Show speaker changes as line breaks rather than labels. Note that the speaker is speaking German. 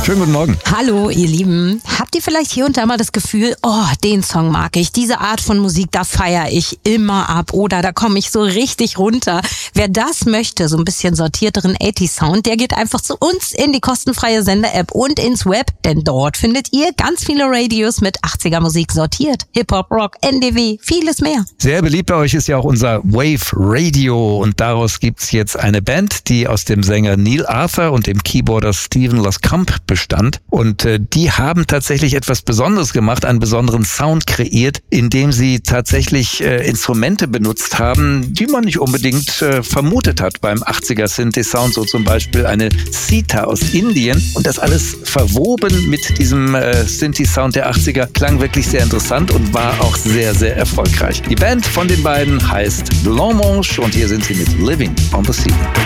Schönen guten Morgen.
Hallo, ihr Lieben. Habt ihr vielleicht hier und da mal das Gefühl, oh, den Song mag ich, diese Art von Musik, da feiere ich immer ab oder da komme ich so richtig runter. Wer das möchte, so ein bisschen sortierteren 80s-Sound, der geht einfach zu uns in die kostenfreie Sender-App und ins Web, denn dort findet ihr ganz viele Radios mit 80er-Musik sortiert. Hip-Hop, Rock, NDW, vieles mehr.
Sehr beliebt bei euch ist ja auch unser Wave Radio und daraus gibt's jetzt eine Band, die aus dem Sänger Neil Arthur und dem Keyboarder Stephen Lascamp bestand und die haben tatsächlich etwas Besonderes gemacht, einen besonderen Sound kreiert, indem sie tatsächlich Instrumente benutzt haben, die man nicht unbedingt vermutet hat beim 80er Synthi-Sound, so zum Beispiel eine Sitar aus Indien und das alles verwoben mit diesem Synthi-Sound der 80er, klang wirklich sehr interessant und war auch sehr, sehr erfolgreich. Die Band von den beiden heißt Blancmange und hier sind sie mit Living on the Sea.